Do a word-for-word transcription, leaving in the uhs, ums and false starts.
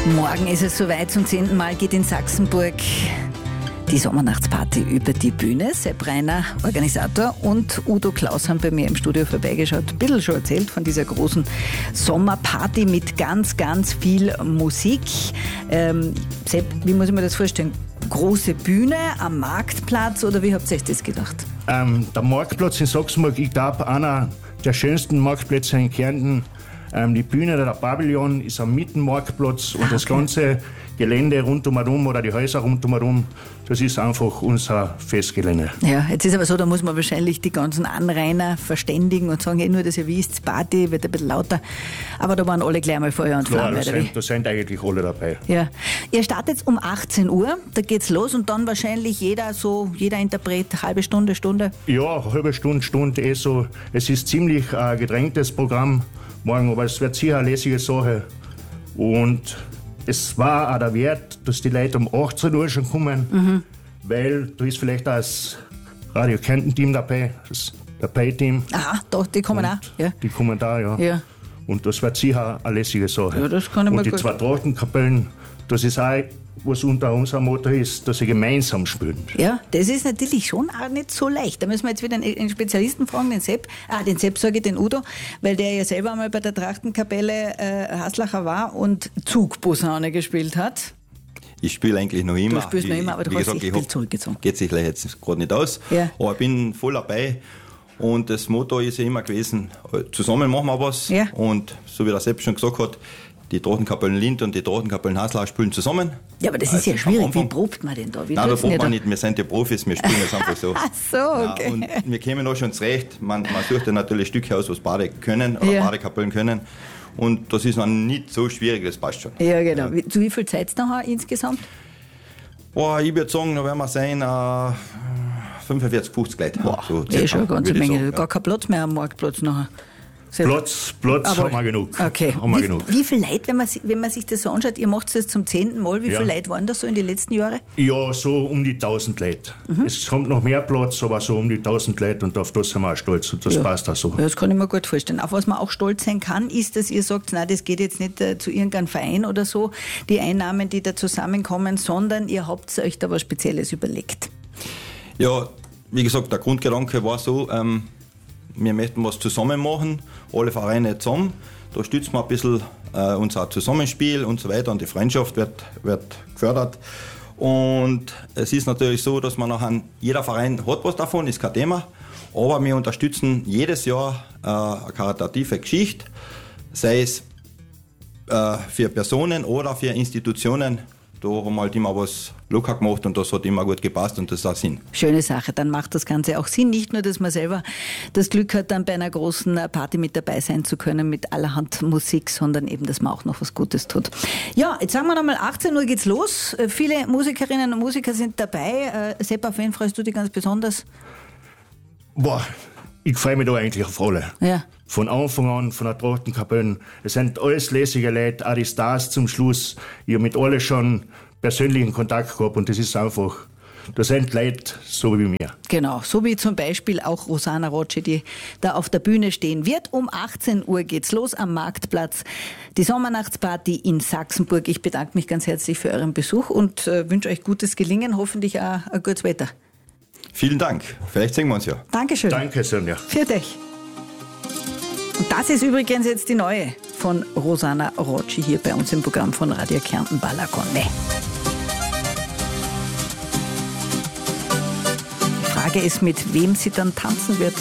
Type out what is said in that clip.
Morgen ist es soweit, zum zehnten Mal geht in Sachsenburg die Sommernachtsparty über die Bühne. Sepp Reiner, Organisator, und Udo Klaus haben bei mir im Studio vorbeigeschaut, ein bisschen schon erzählt von dieser großen Sommerparty mit ganz, ganz viel Musik. Ähm, Sepp, wie muss ich mir das vorstellen? Große Bühne am Marktplatz oder wie habt ihr euch das gedacht? Ähm, der Marktplatz in Sachsenburg, ich glaube, einer der schönsten Marktplätze in Kärnten. Ähm, die Bühne, der Pavillon, ist am Mittenmarktplatz und ah, das okay. ganze Gelände rundum oder die Häuser rundum, das ist einfach unser Festgelände. Ja, jetzt ist aber so, da muss man wahrscheinlich die ganzen Anrainer verständigen und sagen, hey, nur, dass ihr wisst, Party wird ein bisschen lauter. Aber da waren alle gleich mal Feuer und Klar, Flamme. da sind, da sind eigentlich alle dabei. Ja. Ihr startet um achtzehn Uhr, da geht's los und dann wahrscheinlich jeder so, jeder Interpret, halbe Stunde, Stunde? Ja, halbe Stunde, Stunde, eh so. Es ist ziemlich ein gedrängtes Programm morgen, aber es wird sicher eine lässige Sache. Und es war auch der Wert, dass die Leute um achtzehn Uhr schon kommen, mhm. weil da ist vielleicht auch das Radio Kärnten-Team dabei, das dabei-Team. Aha, doch, die kommen auch. Ja. Die kommen da, ja. ja. Und das wird sicher eine lässige Sache. Ja, das kann ich mir Und die gut zwei Trachtenkapellen, das ist auch, was unter unserem Motto ist, dass sie gemeinsam spielen. Ja, das ist natürlich schon auch nicht so leicht. Da müssen wir jetzt wieder einen Spezialisten fragen, den Sepp, ah, den Sepp sage ich, den Udo, weil der ja selber einmal bei der Trachtenkapelle äh, Haslacher war und Zugposaune gespielt hat. Ich spiele eigentlich noch immer. Du spielst noch immer, aber du wie hast gesagt, dich ich viel zurückgezogen. Geht sich jetzt gerade nicht aus, ja. aber ich bin voll dabei. Und das Motto ist ja immer gewesen, zusammen machen wir was. Ja. Und so wie der Sepp schon gesagt hat, die Trachtenkapellen Lind und die Trachtenkapellen Haslach spielen zusammen. Ja, aber das also ist ja schwierig. Wie probt man denn da? Wie Nein, da probt man da? nicht. Wir sind ja Profis, wir spielen das einfach so. Ach so, okay. Ja, und wir kämen auch schon zurecht. Man, man sucht ja natürlich Stücke aus, was beide können oder ja. Badekapellen können. Und das ist noch nicht so schwierig, das passt schon. Ja, genau. Ja. Zu wie viel Zeit es noch insgesamt? Boah, ich würde sagen, da werden wir sein, äh, fünfundvierzig, fünfzig Leute. Boah, so eh schon eine ganze Menge. Sagen, gar ja. kein Platz mehr am Marktplatz nachher. Platz, Platz aber, haben wir genug. Okay. Haben wir wie, genug. wie viele Leute, wenn man, wenn man sich das so anschaut, ihr macht das zum zehnten Mal, wie ja. viele Leute waren das so in den letzten Jahren? Ja, so um die tausend Leute. Mhm. Es kommt noch mehr Platz, aber so um die tausend Leute und auf das sind wir auch stolz und das ja. passt auch so. Ja, das kann ich mir gut vorstellen. Auf was man auch stolz sein kann, ist, dass ihr sagt, nein, das geht jetzt nicht äh, zu irgendeinem Verein oder so, die Einnahmen, die da zusammenkommen, sondern ihr habt euch da was Spezielles überlegt. Ja, wie gesagt, der Grundgedanke war so, ähm, wir möchten was zusammen machen, alle Vereine zusammen. Da stützen wir ein bisschen äh, unser Zusammenspiel und so weiter und die Freundschaft wird, wird gefördert. Und es ist natürlich so, dass man nachher, jeder Verein hat was davon, ist kein Thema, aber wir unterstützen jedes Jahr äh, eine karitative Geschichte, sei es äh, für Personen oder für Institutionen. Da haben wir halt immer was locker gemacht und das hat immer gut gepasst und das ist auch Sinn. Schöne Sache, dann macht das Ganze auch Sinn. Nicht nur, dass man selber das Glück hat, dann bei einer großen Party mit dabei sein zu können mit allerhand Musik, sondern eben, dass man auch noch was Gutes tut. Ja, jetzt sagen wir nochmal, achtzehn Uhr geht's los. Viele Musikerinnen und Musiker sind dabei. Sepp, auf wen freust du dich ganz besonders? Boah, ich freue mich da eigentlich auf alle. Ja. Von Anfang an, von der Trachtenkapellen. Es sind alles lässige Leute, auch die Stars zum Schluss. Ich habe mit allen schon persönlichen Kontakt gehabt und das ist einfach, da sind Leute so wie mir. Genau, so wie zum Beispiel auch Rosanna Rocci, die da auf der Bühne stehen wird. Um achtzehn Uhr geht's los am Marktplatz. Die Sommernachtsparty in Sachsenburg. Ich bedanke mich ganz herzlich für euren Besuch und äh, wünsche euch gutes Gelingen, hoffentlich auch ein gutes Wetter. Vielen Dank. Vielleicht sehen wir uns ja. Dankeschön. Danke, Sonja. Für dich. Und das ist übrigens jetzt die neue von Rosanna Rocci hier bei uns im Programm von Radio Kärnten Balakonne. Die Frage ist, mit wem sie dann tanzen wird.